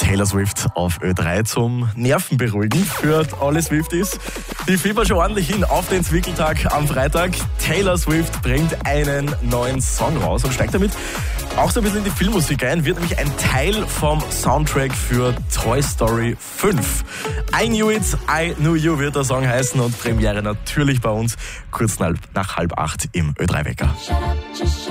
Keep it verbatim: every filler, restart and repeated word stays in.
Taylor Swift auf Ö drei zum Nervenberuhigen für alle Swifties. Die fiebern schon ordentlich hin auf den Zwickeltag am Freitag. Taylor Swift bringt einen neuen Song raus und steigt damit auch so ein bisschen in die Filmmusik ein. Wird nämlich ein Teil vom Soundtrack für Toy Story fünf. I Knew It, I Knew You wird der Song heißen und Premiere natürlich bei uns kurz nach halb acht im Ö drei Wecker.